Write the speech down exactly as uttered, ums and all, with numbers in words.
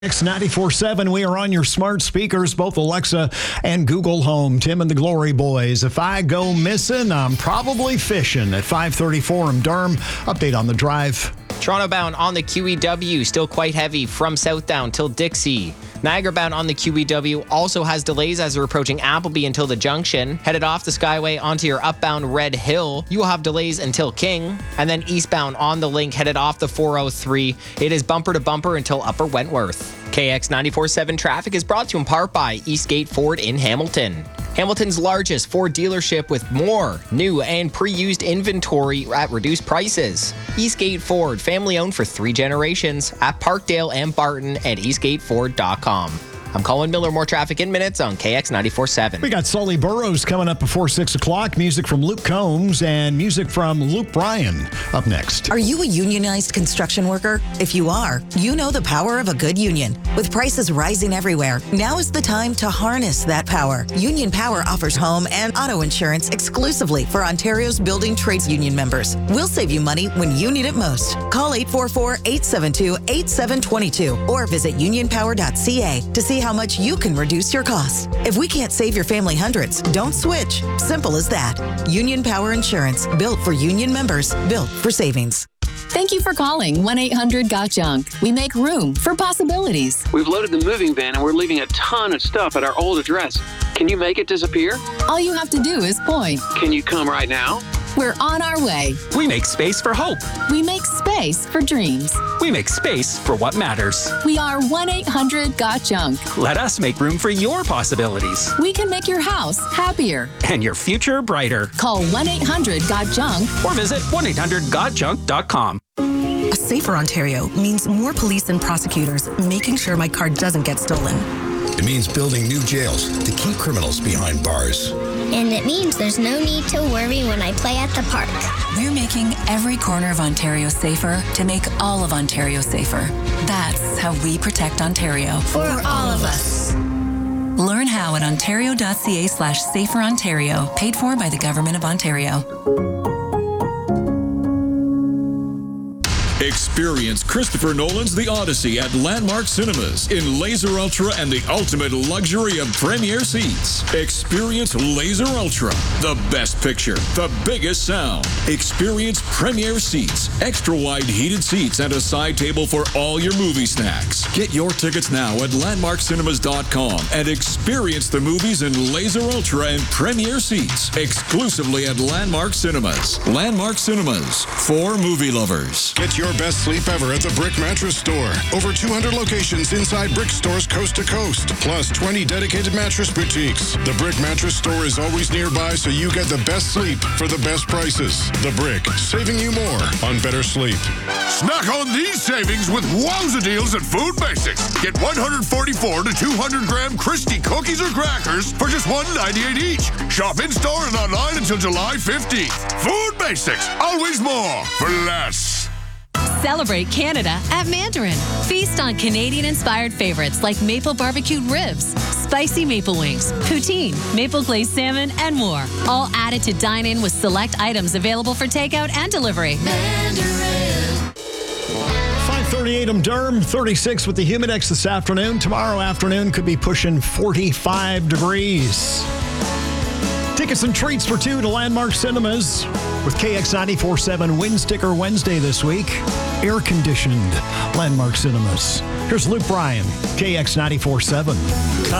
X ninety-four seven, we are on your smart speakers, both Alexa and Google Home. Tim and the Glory Boys. If I go missing, I'm probably fishing. At five thirty-four, I'm Durham. Update on the drive. Toronto bound on the Q E W, still quite heavy from Southdown till Dixie. Niagara bound on the Q E W also has delays as we're approaching Appleby until the junction. Headed off the Skyway onto your upbound Red Hill, you will have delays until King. And then eastbound on the link, headed off the four oh three, it is bumper to bumper until Upper Wentworth. K X ninety-four seven traffic is brought to you in part by Eastgate Ford in Hamilton. Hamilton's largest Ford dealership with more new and pre-used inventory at reduced prices. Eastgate Ford, family owned for three generations at Parkdale and Barton and eastgate ford dot com. I'm Colin Miller. More traffic in minutes on K X ninety-four seven. We got Sully Burrows coming up before six o'clock. Music from Luke Combs and music from Luke Bryan up next. Are you a unionized construction worker? If you are, you know the power of a good union. With prices rising everywhere, now is the time to harness that power. Union Power offers home and auto insurance exclusively for Ontario's building trades union members. We'll save you money when you need it most. Call eight four four, eight seven two, eight seven two two or visit union power dot c a to see how much you can reduce your costs. If we can't save your family hundreds, don't switch. Simple as that. Union Power Insurance, built for union members, built for savings. Thank you for calling one eight hundred got junk. We make room for possibilities. We've loaded the moving van and we're leaving a ton of stuff at our old address. Can you make it disappear? All you have to do is point. Can you come right now? We're on our way. We make space for hope. We make space for dreams. We make space for what matters. We are one eight hundred got junk. Let us make room for your possibilities. We can make your house happier. And your future brighter. Call one eight hundred got junk. Or visit one eight hundred got junk dot com. A safer Ontario means more police and prosecutors making sure my car doesn't get stolen. It means building new jails to keep criminals behind bars. And it means there's no need to worry when I play at the park. We're making every corner of Ontario safer to make all of Ontario safer. That's how we protect Ontario. For all of us. Learn how at ontario dot c a slash safer Ontario, paid for by the Government of Ontario. Experience Christopher Nolan's The Odyssey at Landmark Cinemas in Laser Ultra and the ultimate luxury of premier seats. Experience Laser Ultra, the best picture, the biggest sound. Experience premier seats, extra wide heated seats, and a side table for all your movie snacks. Get your tickets now at landmark cinemas dot com and experience the movies in Laser Ultra and premier seats exclusively at Landmark Cinemas. Landmark Cinemas, for movie lovers. Get your best sleep ever at the Brick Mattress Store. Over two hundred locations inside Brick stores coast to coast, plus twenty dedicated mattress boutiques. The Brick Mattress Store is always nearby, so you get the best sleep for the best prices. The Brick, saving you more on better sleep. Snack on these savings with wowza deals at Food Basics. Get one hundred forty-four to two hundred gram Christie cookies or crackers for just one ninety-eight each. Shop in-store and online until July fifteenth. Food Basics, always more for less. Celebrate Canada at Mandarin. Feast on Canadian-inspired favorites like maple barbecued ribs, spicy maple wings, poutine, maple glazed salmon, and more. All added to dine in with select items available for takeout and delivery. Mandarin. five thirty-eight, I'm Durham. thirty-six with the Humidex this afternoon. Tomorrow afternoon could be pushing forty-five degrees. Tickets and treats for two to Landmark Cinemas with K X ninety-four seven Win Sticker Wednesday this week. Air-conditioned Landmark Cinemas. Here's Luke Bryan, K X ninety-four seven.